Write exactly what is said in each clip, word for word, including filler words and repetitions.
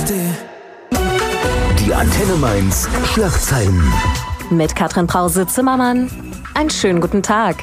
Die Antenne Mainz Schlagzeilen. Mit Katrin Brause-Zimmermann. Einen schönen guten Tag.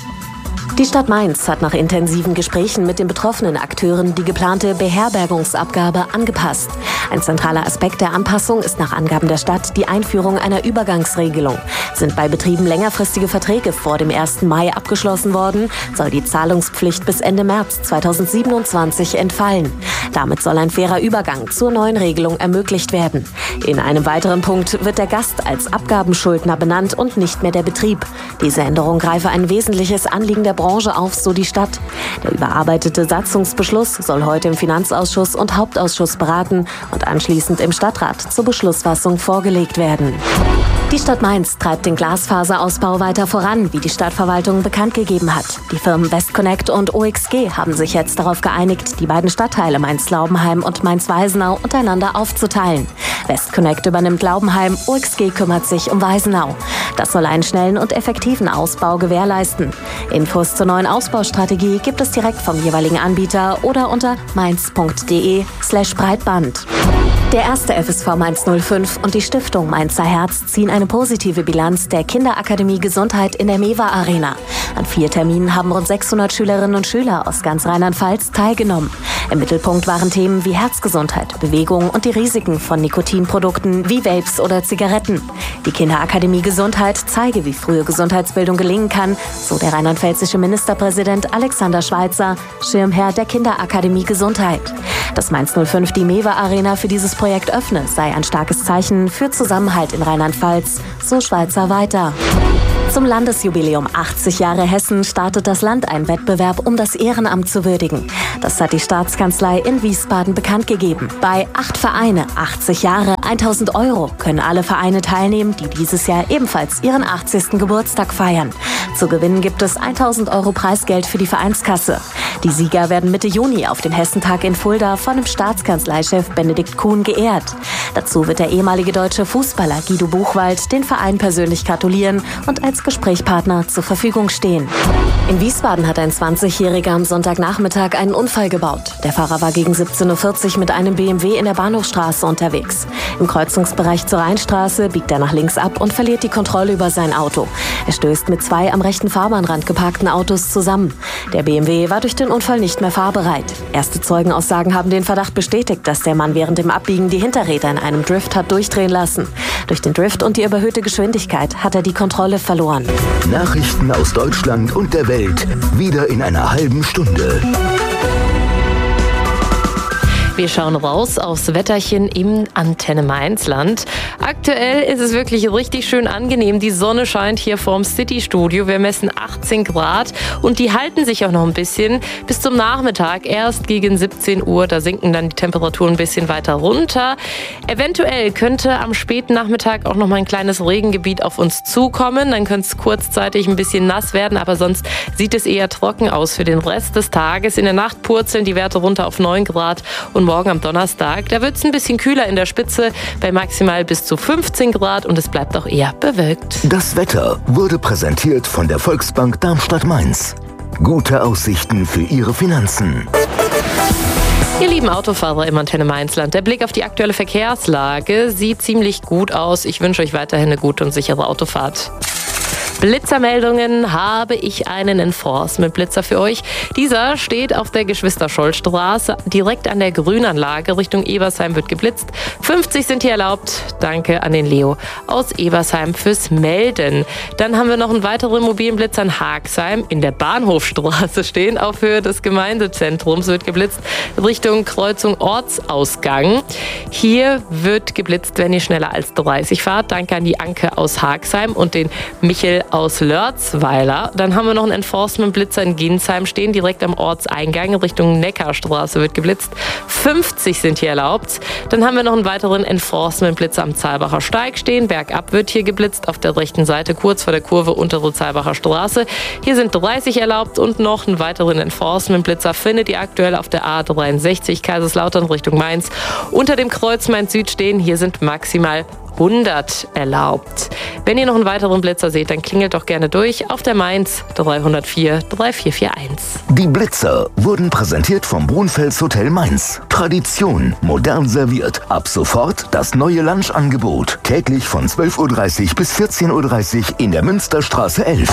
Die Stadt Mainz hat nach intensiven Gesprächen mit den betroffenen Akteuren die geplante Beherbergungsabgabe angepasst. Ein zentraler Aspekt der Anpassung ist nach Angaben der Stadt die Einführung einer Übergangsregelung. Sind bei Betrieben längerfristige Verträge vor dem ersten Mai abgeschlossen worden, soll die Zahlungspflicht bis Ende März zweitausendsiebenundzwanzig entfallen. Damit soll ein fairer Übergang zur neuen Regelung ermöglicht werden. In einem weiteren Punkt wird der Gast als Abgabenschuldner benannt und nicht mehr der Betrieb. Diese Änderung greife ein wesentliches Anliegen der Branche auf, so die Stadt. Der überarbeitete Satzungsbeschluss soll heute im Finanzausschuss und Hauptausschuss beraten und anschließend im Stadtrat zur Beschlussfassung vorgelegt werden. Die Stadt Mainz treibt den Glasfaserausbau weiter voran, wie die Stadtverwaltung bekannt gegeben hat. Die Firmen Westconnect und O X G haben sich jetzt darauf geeinigt, die beiden Stadtteile Mainz-Laubenheim und Mainz-Weisenau untereinander aufzuteilen. Westconnect übernimmt Laubenheim, O X G kümmert sich um Weisenau. Das soll einen schnellen und effektiven Ausbau gewährleisten. Infos zur neuen Ausbaustrategie gibt es direkt vom jeweiligen Anbieter oder unter mainz.de slash Breitband. Der erste F S V Mainz null fünf und die Stiftung Mainzer Herz ziehen eine positive Bilanz der Kinderakademie Gesundheit in der Mewa Arena. An vier Terminen haben rund sechshundert Schülerinnen und Schüler aus ganz Rheinland-Pfalz teilgenommen. Im Mittelpunkt waren Themen wie Herzgesundheit, Bewegung und die Risiken von Nikotinprodukten wie Vapes oder Zigaretten. Die Kinderakademie Gesundheit zeige, wie frühe Gesundheitsbildung gelingen kann, so der rheinland-pfälzische Ministerpräsident Alexander Schweitzer, Schirmherr der Kinderakademie Gesundheit. Dass Mainz null fünf die Mewa Arena für dieses Projekt öffne, sei ein starkes Zeichen für Zusammenhalt in Rheinland-Pfalz, so Schweitzer weiter. Zum Landesjubiläum achtzig Jahre Hessen startet das Land einen Wettbewerb, um das Ehrenamt zu würdigen. Das hat die Staatskanzlei in Wiesbaden bekannt gegeben. Bei acht Vereine, achtzig Jahre, tausend Euro können alle Vereine teilnehmen, die dieses Jahr ebenfalls ihren achtzigsten Geburtstag feiern. Zu gewinnen gibt es tausend Euro Preisgeld für die Vereinskasse. Die Sieger werden Mitte Juni auf dem Hessentag in Fulda von dem Staatskanzleichef Benedikt Kuhn geehrt. Dazu wird der ehemalige deutsche Fußballer Guido Buchwald den Verein persönlich gratulieren und als Gesprächspartner zur Verfügung stehen. In Wiesbaden hat ein zwanzigjähriger am Sonntagnachmittag einen Unfall gebaut. Der Fahrer war gegen siebzehn Uhr vierzig mit einem B M W in der Bahnhofstraße unterwegs. Im Kreuzungsbereich zur Rheinstraße biegt er nach links ab und verliert die Kontrolle über sein Auto. Er stößt mit zwei am rechten Fahrbahnrand geparkten Autos zusammen. Der B M W war durch den Unfall nicht mehr fahrbereit. Erste Zeugenaussagen haben den Verdacht bestätigt, dass der Mann während dem Abbiegen die Hinterräder in einem Drift hat durchdrehen lassen. Durch den Drift und die überhöhte Geschwindigkeit hat er die Kontrolle verloren. Nachrichten aus Deutschland und der Welt, wieder in einer halben Stunde. Wir schauen raus aufs Wetterchen im Antenne Mainzland. Aktuell ist es wirklich richtig schön angenehm. Die Sonne scheint hier vorm City-Studio. Wir messen achtzehn Grad und die halten sich auch noch ein bisschen bis zum Nachmittag. Erst gegen siebzehn Uhr, da sinken dann die Temperaturen ein bisschen weiter runter. Eventuell könnte am späten Nachmittag auch noch mal ein kleines Regengebiet auf uns zukommen. Dann könnte es kurzzeitig ein bisschen nass werden, aber sonst sieht es eher trocken aus für den Rest des Tages. In der Nacht purzeln die Werte runter auf neun Grad und morgen am Donnerstag, da wird es ein bisschen kühler in der Spitze, bei maximal bis zu fünfzehn Grad und es bleibt auch eher bewölkt. Das Wetter wurde präsentiert von der Volksbank Darmstadt-Mainz. Gute Aussichten für Ihre Finanzen. Ihr lieben Autofahrer im Antenne Mainzland, der Blick auf die aktuelle Verkehrslage sieht ziemlich gut aus. Ich wünsche euch weiterhin eine gute und sichere Autofahrt. Blitzermeldungen habe ich einen Enforcement-Blitzer für euch. Dieser steht auf der Geschwister-Scholl-Straße, direkt an der Grünanlage Richtung Ebersheim wird geblitzt. fünfzig sind hier erlaubt. Danke an den Leo aus Ebersheim fürs Melden. Dann haben wir noch einen weiteren mobilen Blitzer in Haagsheim in der Bahnhofstraße stehen. Auf Höhe des Gemeindezentrums wird geblitzt Richtung Kreuzung Ortsausgang. Hier wird geblitzt, wenn ihr schneller als dreißig fahrt. Danke an die Anke aus Haagsheim und den Michel aus Lörzweiler. Dann haben wir noch einen Enforcement-Blitzer in Ginsheim stehen, direkt am Ortseingang Richtung Neckarstraße wird geblitzt. fünfzig sind hier erlaubt. Dann haben wir noch einen weiteren Enforcement-Blitzer am Zahlbacher Steig stehen. Bergab wird hier geblitzt, auf der rechten Seite kurz vor der Kurve untere Zahlbacher Straße. Hier sind dreißig erlaubt und noch einen weiteren Enforcement-Blitzer findet ihr aktuell auf der A dreiundsechzig Kaiserslautern Richtung Mainz. Unter dem Kreuz Mainz Süd stehen, hier sind maximal hundert erlaubt. Wenn ihr noch einen weiteren Blitzer seht, dann klingelt doch gerne durch auf der Mainz drei null vier drei vier vier eins. Die Blitzer wurden präsentiert vom Brunfels Hotel Mainz. Tradition, modern serviert. Ab sofort das neue Lunchangebot. Täglich von zwölf Uhr dreißig bis vierzehn Uhr dreißig in der Münsterstraße elf.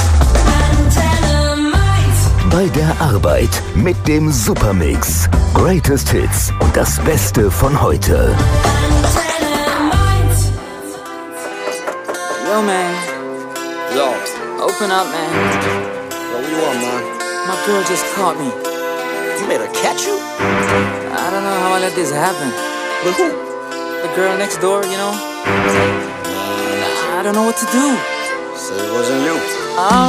Bei der Arbeit mit dem Supermix. Greatest Hits und das Beste von heute. Yo, man. Yo. Open up, man. Yo, what you want, man? My girl just caught me. You made her catch you? I don't know how I let this happen. With who? The girl next door, you know? I don't know what to do. So it wasn't you. Oh.